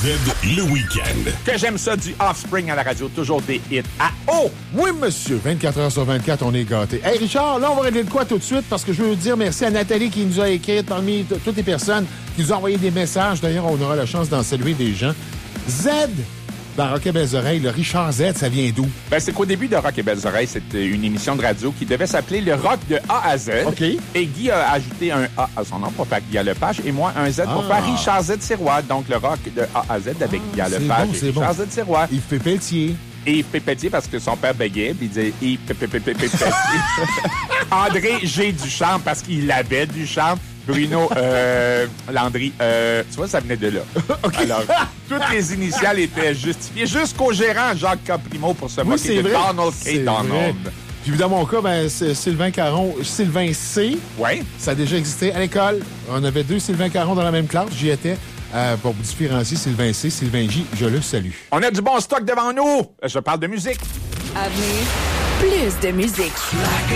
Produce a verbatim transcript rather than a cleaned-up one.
le week-end. Que j'aime ça du Offspring à la radio, toujours des hits à eau. Oui, monsieur, vingt-quatre heures sur vingt-quatre, on est gâtés. Hey, Richard, là, on va régler le quoi tout de suite parce que je veux dire merci à Nathalie qui nous a écrit parmi t- toutes les personnes qui nous ont envoyé des messages. D'ailleurs, on aura la chance d'en saluer des gens. Z, dans Rock et Belles Oreilles, le Richard Z, ça vient d'où? Ben, c'est qu'au début de Rock et Belles Oreilles, c'était une émission de radio qui devait s'appeler le Rock de A à Z. OK. Et Guy a ajouté un A à son nom pour faire Guy Lepage et moi un Z pour Ah. faire Richard Z Sirois. Donc, le Rock de A à Z avec Guy c'est Lepage bon, et c'est Richard bon. Z Sirois. Yves Pépeltier. Et Pépetier parce que son père bégayait, puis il disait « Et Pépetier ». André G. Duchamp parce qu'il avait Duchamp. Bruno euh, Landry, euh, tu vois, ça venait de là. OK. Alors, toutes les initiales étaient justifiées jusqu'au gérant Jacques Caprimo pour se Oui, moquer c'est de vrai. Donald C'est K. Donald. vrai. Puis dans mon cas, ben, c'est Sylvain Caron, Sylvain C. Oui. Ça a déjà existé à l'école. On avait deux Sylvain Caron dans la même classe. J'y étais. Euh, pour différencier Sylvain C, Sylvain J, je le salue. On a du bon stock devant nous. Je parle de musique. À venir, plus de musique.